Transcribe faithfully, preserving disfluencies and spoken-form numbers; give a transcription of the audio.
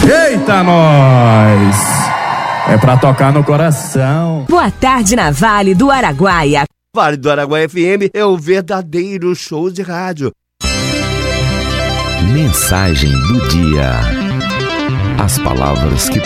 Eita, nós! É pra tocar no coração. Boa tarde na Vale do Araguaia. Vale do Araguaia F M é o verdadeiro show de rádio. Mensagem do dia. As palavras que